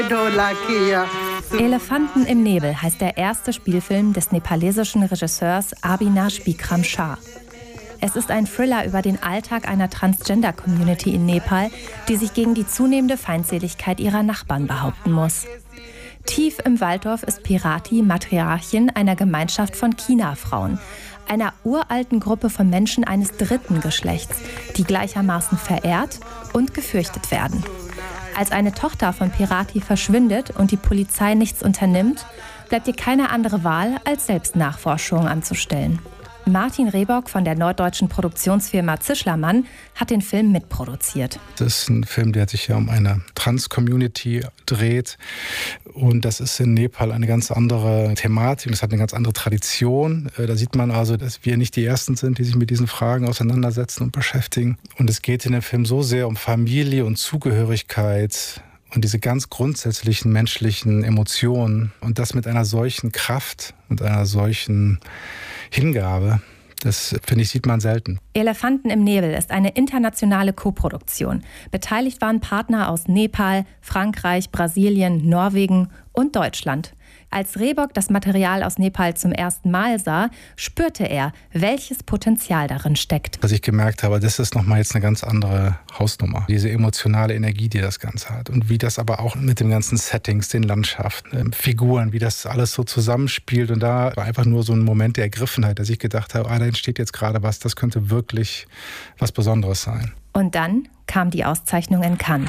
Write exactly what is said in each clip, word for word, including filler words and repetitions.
Elefanten im Nebel heißt der erste Spielfilm des nepalesischen Regisseurs Avinash Bikram Shah. Es ist ein Thriller über den Alltag einer Transgender-Community in Nepal, die sich gegen die zunehmende Feindseligkeit ihrer Nachbarn behaupten muss. Tief im Walddorf ist Pirati Matriarchin einer Gemeinschaft von Kina-Frauen, einer uralten Gruppe von Menschen eines dritten Geschlechts, die gleichermaßen verehrt und gefürchtet werden. Als eine Tochter von Pirati verschwindet und die Polizei nichts unternimmt, bleibt ihr keine andere Wahl, als selbst Nachforschungen anzustellen. Martin Rehbock von der norddeutschen Produktionsfirma Zischlermann hat den Film mitproduziert. Das ist ein Film, der sich ja um eine Trans-Community dreht. Und das ist in Nepal eine ganz andere Thematik, das hat eine ganz andere Tradition. Da sieht man also, dass wir nicht die Ersten sind, die sich mit diesen Fragen auseinandersetzen und beschäftigen. Und es geht in dem Film so sehr um Familie und Zugehörigkeit und diese ganz grundsätzlichen menschlichen Emotionen. Und das mit einer solchen Kraft, mit einer solchen Hingabe, das, finde ich, sieht man selten. Elefanten im Nebel ist eine internationale Koproduktion. Beteiligt waren Partner aus Nepal, Frankreich, Brasilien, Norwegen und Deutschland. Als Rehbock das Material aus Nepal zum ersten Mal sah, spürte er, welches Potenzial darin steckt. Was ich gemerkt habe, das ist nochmal jetzt eine ganz andere Hausnummer. Diese emotionale Energie, die das Ganze hat. Und wie das aber auch mit den ganzen Settings, den Landschaften, Figuren, wie das alles so zusammenspielt. Und da war einfach nur so ein Moment der Ergriffenheit, dass ich gedacht habe, ah, da entsteht jetzt gerade was, das könnte wirklich was Besonderes sein. Und dann kam die Auszeichnung in Cannes.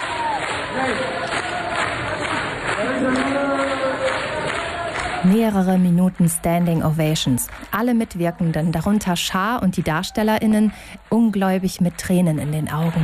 Mehrere Minuten Standing Ovations. Alle Mitwirkenden, darunter Shah und die DarstellerInnen, ungläubig mit Tränen in den Augen.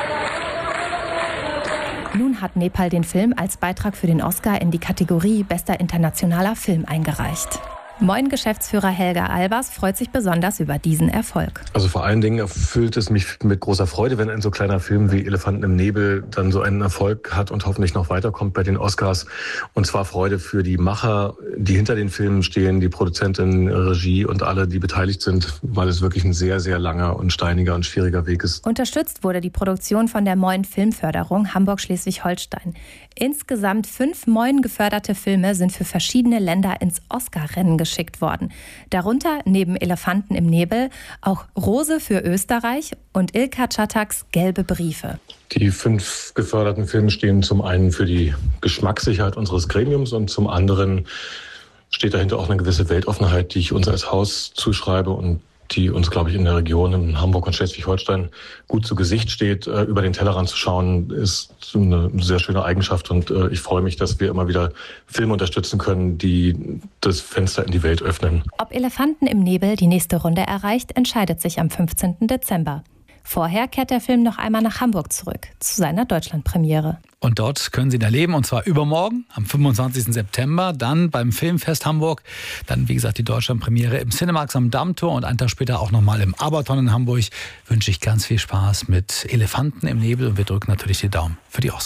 Nun hat Nepal den Film als Beitrag für den Oscar in die Kategorie Bester internationaler Film eingereicht. Moin-Geschäftsführer Helga Albers freut sich besonders über diesen Erfolg. Also vor allen Dingen erfüllt es mich mit großer Freude, wenn ein so kleiner Film wie Elefanten im Nebel dann so einen Erfolg hat und hoffentlich noch weiterkommt bei den Oscars. Und zwar Freude für die Macher, die hinter den Filmen stehen, die Produzentin, Regie und alle, die beteiligt sind, weil es wirklich ein sehr, sehr langer und steiniger und schwieriger Weg ist. Unterstützt wurde die Produktion von der Moin Filmförderung Hamburg-Schleswig-Holstein. Insgesamt fünf Moin geförderte Filme sind für verschiedene Länder ins Oscar-Rennen geschickt worden. Darunter neben Elefanten im Nebel auch Rose für Österreich und Ilka Chataks Gelbe Briefe. Die fünf geförderten Filme stehen zum einen für die Geschmackssicherheit unseres Gremiums und zum anderen steht dahinter auch eine gewisse Weltoffenheit, die ich uns als Haus zuschreibe und die uns, glaube ich, in der Region in Hamburg und Schleswig-Holstein gut zu Gesicht steht. Äh, über den Tellerrand zu schauen, ist eine sehr schöne Eigenschaft und äh, ich freue mich, dass wir immer wieder Filme unterstützen können, die das Fenster in die Welt öffnen. Ob Elefanten im Nebel die nächste Runde erreicht, entscheidet sich am fünfzehnten Dezember. Vorher kehrt der Film noch einmal nach Hamburg zurück, zu seiner Deutschlandpremiere. Und dort können Sie ihn erleben, und zwar übermorgen, am fünfundzwanzigsten September, dann beim Filmfest Hamburg. Dann, wie gesagt, die Deutschlandpremiere im Cinemax am Dammtor und einen Tag später auch nochmal im Aberton in Hamburg. Wünsche ich ganz viel Spaß mit Elefanten im Nebel und wir drücken natürlich die Daumen für die Oscars.